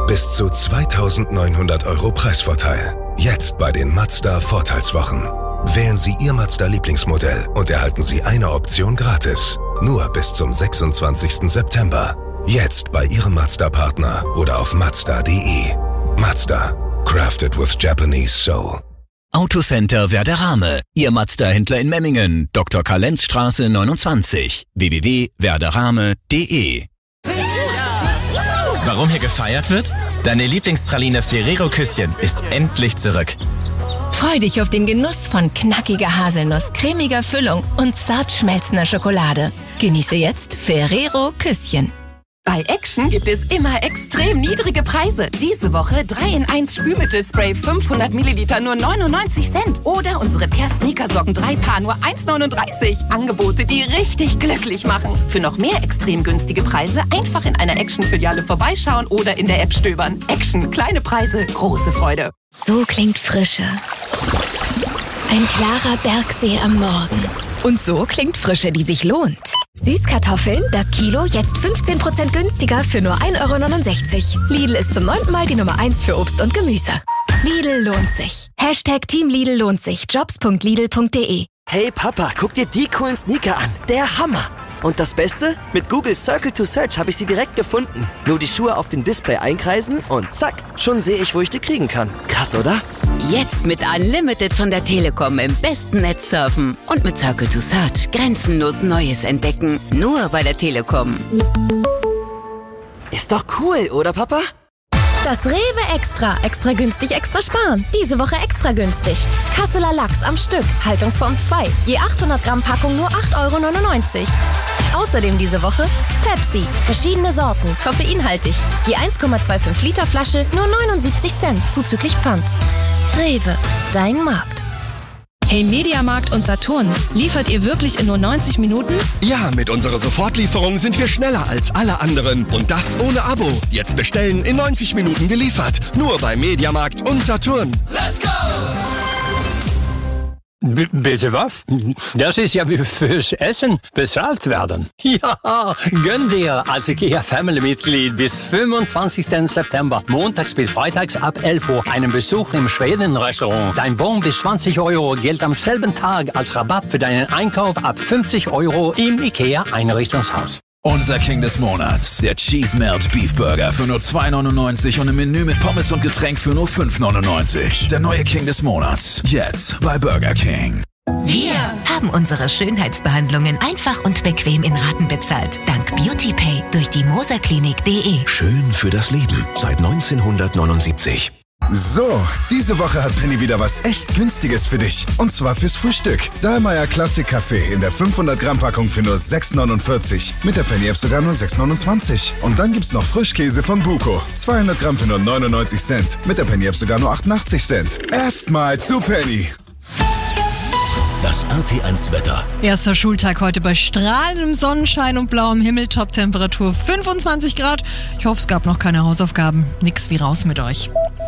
Bis zu 2.900 € Preisvorteil. Jetzt bei den Mazda Vorteilswochen. Wählen Sie Ihr Mazda-Lieblingsmodell und erhalten Sie eine Option gratis. Nur bis zum 26. September. Jetzt bei Ihrem Mazda-Partner oder auf Mazda.de. Mazda. Crafted with Japanese soul. Autocenter Werderame. Ihr Mazda-Händler in Memmingen. Dr. Karlenzstraße 29. www.werderame.de. Warum hier gefeiert wird? Deine Lieblingspraline Ferrero Küsschen ist endlich zurück. Freu dich auf den Genuss von knackiger Haselnuss, cremiger Füllung und zart schmelzender Schokolade. Genieße jetzt Ferrero Küsschen. Bei Action gibt es immer extrem niedrige Preise. Diese Woche 3-in-1 Spülmittelspray 500 Milliliter nur 99 Cent. Oder unsere Per-Sneakersocken 3 Paar nur 1,39. Angebote, die richtig glücklich machen. Für noch mehr extrem günstige Preise einfach in einer Action-Filiale vorbeischauen oder in der App stöbern. Action, kleine Preise, große Freude. So klingt Frische. Ein klarer Bergsee am Morgen. Und so klingt Frische, die sich lohnt. Süßkartoffeln, das Kilo jetzt 15% günstiger für nur 1,69 €. Lidl ist zum 9. Mal die Nummer 1 für Obst und Gemüse. Lidl lohnt sich. #Team Lidl lohnt sich. Jobs.lidl.de. Hey Papa, guck dir die coolen Sneaker an. Der Hammer. Und das Beste? Mit Google Circle to Search habe ich sie direkt gefunden. Nur die Schuhe auf dem Display einkreisen und zack, schon sehe ich, wo ich die kriegen kann. Krass, oder? Jetzt mit Unlimited von der Telekom im besten Netz surfen. Und mit Circle to Search grenzenlos Neues entdecken. Nur bei der Telekom. Ist doch cool, oder Papa? Das Rewe Extra. Extra günstig, extra sparen. Diese Woche extra günstig. Kasseler Lachs am Stück. Haltungsform 2. Je 800 Gramm Packung nur 8,99 €. Außerdem diese Woche Pepsi. Verschiedene Sorten. Koffeinhaltig. Je 1,25 Liter Flasche nur 79 Cent. Zuzüglich Pfand. Rewe. Dein Markt. Hey Mediamarkt und Saturn, liefert ihr wirklich in nur 90 Minuten? Ja, mit unserer Sofortlieferung sind wir schneller als alle anderen. Und das ohne Abo. Jetzt bestellen, in 90 Minuten geliefert. Nur bei Mediamarkt und Saturn. Let's go! Bitte was? Das ist ja wie fürs Essen bezahlt werden. Ja, gönn dir als IKEA-Family-Mitglied bis 25. September, montags bis freitags ab 11 Uhr, einen Besuch im Schweden-Restaurant. Dein Bon bis 20 € gilt am selben Tag als Rabatt für deinen Einkauf ab 50 € im IKEA-Einrichtungshaus. Unser King des Monats, der Cheese Melt Beef Burger für nur 2,99 € und im Menü mit Pommes und Getränk für nur 5,99 €. Der neue King des Monats, jetzt bei Burger King. Wir haben unsere Schönheitsbehandlungen einfach und bequem in Raten bezahlt. Dank BeautyPay durch die moserklinik.de. Schön für das Leben seit 1979. So, diese Woche hat Penny wieder was echt Günstiges für dich. Und zwar fürs Frühstück. Dahlmeier Classic Kaffee in der 500 Gramm Packung für nur 6,49. Mit der Penny App sogar nur 6,29. Und dann gibt's noch Frischkäse von Buko. 200 Gramm für nur 99 Cent. Mit der Penny App sogar nur 88 Cent. Erstmal zu Penny. Das RT1 Wetter. Erster Schultag heute bei strahlendem Sonnenschein und blauem Himmel. Top-Temperatur 25 Grad. Ich hoffe, es gab noch keine Hausaufgaben. Nix wie raus mit euch.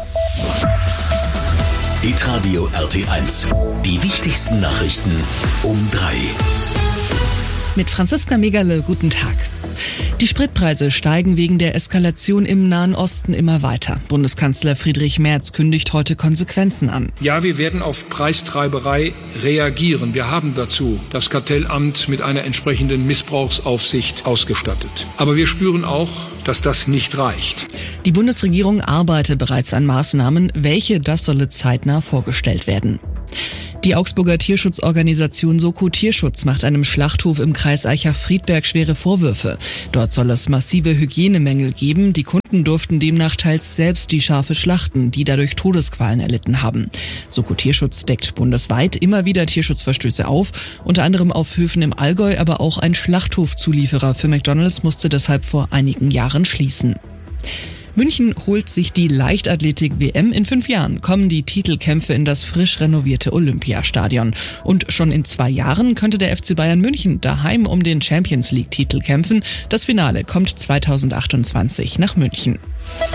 Hitradio RT1. Die wichtigsten Nachrichten um 3. Mit Franziska Megale, guten Tag. Die Spritpreise steigen wegen der Eskalation im Nahen Osten immer weiter. Bundeskanzler Friedrich Merz kündigt heute Konsequenzen an. Ja, wir werden auf Preistreiberei reagieren. Wir haben dazu das Kartellamt mit einer entsprechenden Missbrauchsaufsicht ausgestattet. Aber wir spüren auch, dass das nicht reicht. Die Bundesregierung arbeitet bereits an Maßnahmen. Welche, das solle zeitnah vorgestellt werden. Die Augsburger Tierschutzorganisation Soko Tierschutz macht einem Schlachthof im Kreis Aicha-Friedberg schwere Vorwürfe. Dort soll es massive Hygienemängel geben. Die Kunden durften demnach teils selbst die Schafe schlachten, die dadurch Todesqualen erlitten haben. Soko Tierschutz deckt bundesweit immer wieder Tierschutzverstöße auf, unter anderem auf Höfen im Allgäu, aber auch ein Schlachthofzulieferer für McDonald's musste deshalb vor einigen Jahren schließen. München holt sich die Leichtathletik-WM. In 5 Jahren kommen die Titelkämpfe in das frisch renovierte Olympiastadion. Und schon in 2 Jahren könnte der FC Bayern München daheim um den Champions-League-Titel kämpfen. Das Finale kommt 2028 nach München.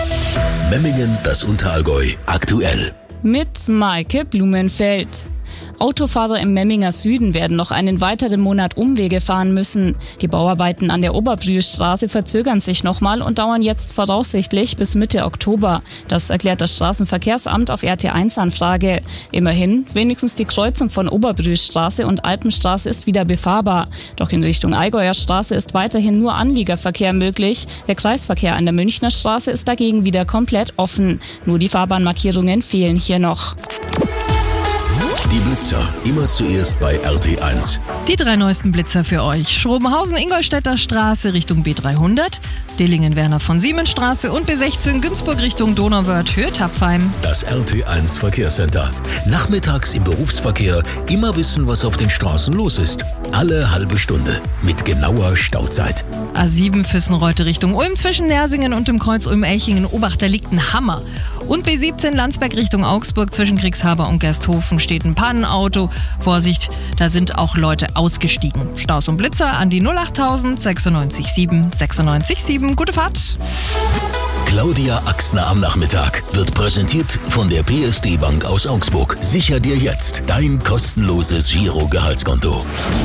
Memmingen, das Unterallgäu, aktuell. Mit Maike Blumenfeld. Autofahrer im Memminger Süden werden noch einen weiteren Monat Umwege fahren müssen. Die Bauarbeiten an der Oberbrühlstraße verzögern sich nochmal und dauern jetzt voraussichtlich bis Mitte Oktober. Das erklärt das Straßenverkehrsamt auf RT1-Anfrage. Immerhin, wenigstens die Kreuzung von Oberbrühlstraße und Alpenstraße ist wieder befahrbar. Doch in Richtung Allgäuer Straße ist weiterhin nur Anliegerverkehr möglich. Der Kreisverkehr an der Münchner Straße ist dagegen wieder komplett offen. Nur die Fahrbahnmarkierungen fehlen hier noch. Die Blitzer, immer zuerst bei RT1. Die 3 neuesten Blitzer für euch. Schrobenhausen-Ingolstädter Straße Richtung B300, Dillingen-Werner-von-Siemens-Straße und B16 Günzburg Richtung Donauwörth-Hürth-Tapfheim. Das RT1 Verkehrscenter. Nachmittags im Berufsverkehr immer wissen, was auf den Straßen los ist. Alle halbe Stunde mit genauer Stauzeit. A7 Füssenreute Richtung Ulm zwischen Nersingen und dem Kreuz Ulm-Elchingen-Obach, da liegt ein Hammer. Und B17 Landsberg Richtung Augsburg zwischen Kriegshaber und Gersthofen steht ein Pannenauto. Vorsicht, da sind auch Leute ausgestiegen. Staus und Blitzer an die 08000 96 7 96 7. Gute Fahrt. Claudia Axner am Nachmittag wird präsentiert von der PSD Bank aus Augsburg. Sicher dir jetzt dein kostenloses Giro-Gehaltskonto.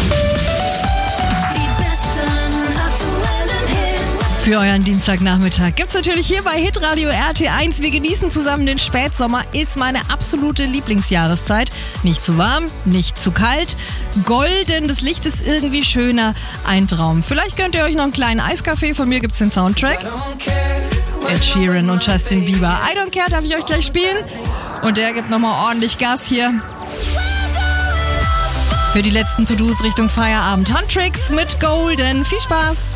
Für euren Dienstagnachmittag gibt's natürlich hier bei Hitradio RT1. Wir genießen zusammen den Spätsommer. Ist meine absolute Lieblingsjahreszeit. Nicht zu warm, nicht zu kalt. Golden, das Licht ist irgendwie schöner. Ein Traum. Vielleicht gönnt ihr euch noch einen kleinen Eiskaffee. Von mir gibt's den Soundtrack. Ed Sheeran und Justin Bieber. I Don't Care darf ich euch gleich spielen. Und der gibt nochmal ordentlich Gas hier. Für die letzten To-Dos Richtung Feierabend. Handtricks mit Golden. Viel Spaß.